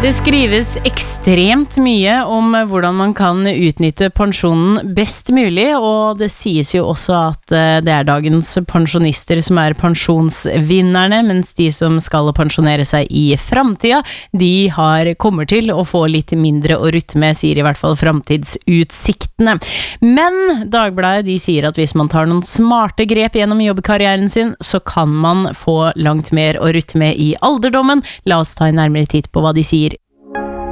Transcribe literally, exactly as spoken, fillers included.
Det skrives ekstremt mye om hvordan man kan utnytte pensjonen best mulig, og det sies jo også at det er dagens pensjonister som er pensjonsvinnerne, mens de som skal pensjonere seg i fremtida, de har, kommer til å få litt mindre å rutte med, sier i hvert fall fremtidsutsiktene. Men Dagbladet de sier at hvis man tar noen smarte grep gjennom jobbkarrieren sin, så kan man få langt mer å rutte med i alderdommen. La oss ta en nærmere titt på hva de sier